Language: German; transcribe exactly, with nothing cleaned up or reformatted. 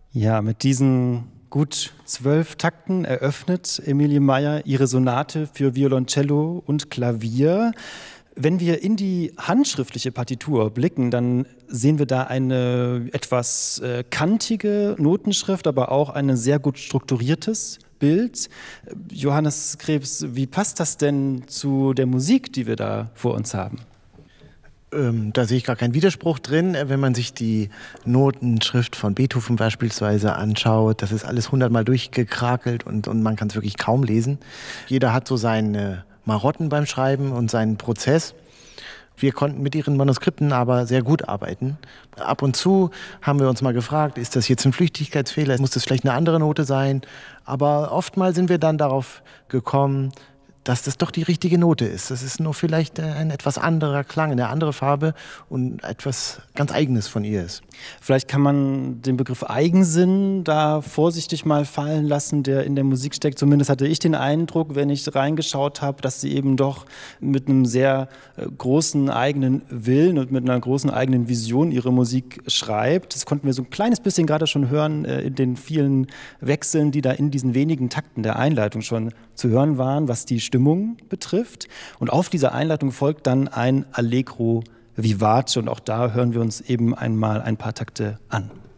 Ja, mit diesen gut zwölf Takten eröffnet Emilie Meyer ihre Sonate für Violoncello und Klavier. Wenn wir in die handschriftliche Partitur blicken, dann sehen wir da eine etwas äh, kantige Notenschrift, aber auch ein sehr gut strukturiertes Bild. Johannes Krebs, wie passt das denn zu der Musik, die wir da vor uns haben? Ähm, da sehe ich gar keinen Widerspruch drin, wenn man sich die Notenschrift von Beethoven beispielsweise anschaut. Das ist alles hundertmal durchgekrakelt und, und man kann es wirklich kaum lesen. Jeder hat so seine Marotten beim Schreiben und seinen Prozess. Wir konnten mit ihren Manuskripten aber sehr gut arbeiten. Ab und zu haben wir uns mal gefragt, ist das jetzt ein Flüchtigkeitsfehler? Muss das vielleicht eine andere Note sein? Aber oftmals sind wir dann darauf gekommen, dass das doch die richtige Note ist. Das ist nur vielleicht ein etwas anderer Klang, eine andere Farbe und etwas ganz Eigenes von ihr ist. Vielleicht kann man den Begriff Eigensinn da vorsichtig mal fallen lassen, der in der Musik steckt. Zumindest hatte ich den Eindruck, wenn ich reingeschaut habe, dass sie eben doch mit einem sehr großen eigenen Willen und mit einer großen eigenen Vision ihre Musik schreibt. Das konnten wir so ein kleines bisschen gerade schon hören in den vielen Wechseln, die da in diesen wenigen Takten der Einleitung schon zu hören waren, was die Stimmung betrifft. Und auf dieser Einleitung folgt dann ein Allegro vivace und auch da hören wir uns eben einmal ein paar Takte an.